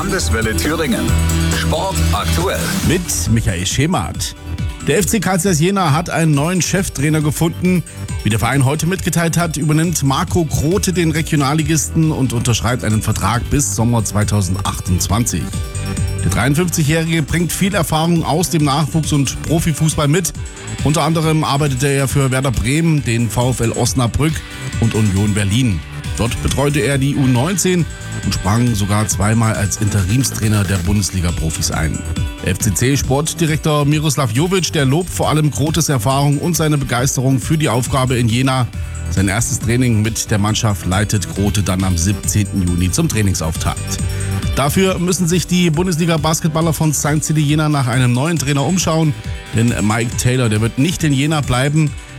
Landeswelle Thüringen. Sport aktuell. Mit Michael Schemath. Der FC Karl Zeiss Jena hat einen neuen Cheftrainer gefunden. Wie der Verein heute mitgeteilt hat, übernimmt Marco Grote den Regionalligisten und unterschreibt einen Vertrag bis Sommer 2028. Der 53-Jährige bringt viel Erfahrung aus dem Nachwuchs- und Profifußball mit. Unter anderem arbeitete er für Werder Bremen, den VfL Osnabrück und Union Berlin. Dort betreute er die U19 und sprang sogar zweimal als Interimstrainer der Bundesliga-Profis ein. FCC-Sportdirektor Miroslav Jovic, der lobt vor allem Grotes Erfahrung und seine Begeisterung für die Aufgabe in Jena. Sein erstes Training mit der Mannschaft leitet Grote dann am 17. Juni zum Trainingsauftakt. Dafür müssen sich die Bundesliga-Basketballer von St. City Jena nach einem neuen Trainer umschauen, denn Mike Taylor, der wird nicht in Jena bleiben.